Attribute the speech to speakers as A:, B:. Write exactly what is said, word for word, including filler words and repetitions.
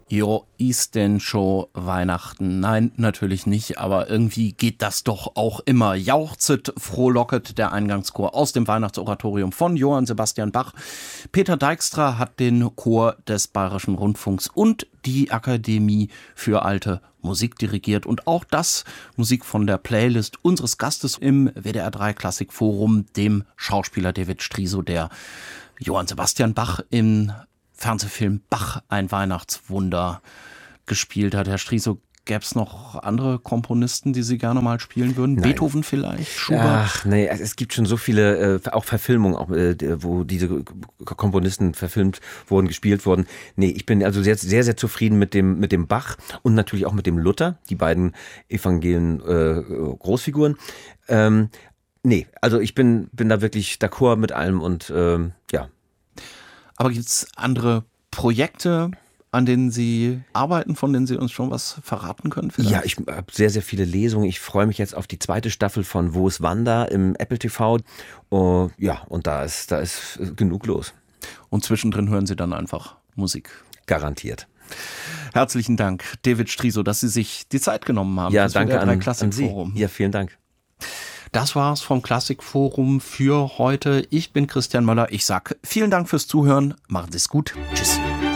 A: Jo, ist denn schon Weihnachten? Nein, natürlich nicht, aber irgendwie geht das doch auch immer. Jauchzet, frohlocket der Eingangschor aus dem Weihnachtsoratorium von Johann Sebastian Bach. Peter Dijkstra hat den Chor des Bayerischen Rundfunks und die Akademie für Alte Musik dirigiert. Und auch das Musik von der Playlist unseres Gastes im W D R drei Klassikforum, dem Schauspieler David Striso, der Johann Sebastian Bach im Fernsehfilm Bach, ein Weihnachtswunder, gespielt hat. Herr Striso, gäbe es noch andere Komponisten, die Sie gerne mal spielen würden? Nein. Beethoven vielleicht? Schubert?
B: Ach nee, es gibt schon so viele, äh, auch Verfilmungen, auch, äh, wo diese Komponisten verfilmt wurden, gespielt wurden. Nee, ich bin also sehr, sehr, sehr zufrieden mit dem, mit dem Bach und natürlich auch mit dem Luther, die beiden Evangelien äh, Großfiguren. Ähm, nee, also ich bin, bin da wirklich d'accord mit allem und ähm, ja.
A: Aber gibt es andere Projekte, an denen Sie arbeiten, von denen Sie uns schon was verraten können? Vielleicht?
B: Ja, ich habe sehr, sehr viele Lesungen. Ich freue mich jetzt auf die zweite Staffel von Wo ist Wanda im Apple T V. Uh, ja, und da ist, da ist genug los.
A: Und zwischendrin hören Sie dann einfach Musik?
B: Garantiert.
A: Herzlichen Dank, David Striso, dass Sie sich die Zeit genommen haben.
B: Ja, danke an, an Sie. Ja, vielen Dank.
A: Das war's vom Klassikforum für heute. Ich bin Christian Möller. Ich sag vielen Dank fürs Zuhören. Machen Sie es gut. Tschüss.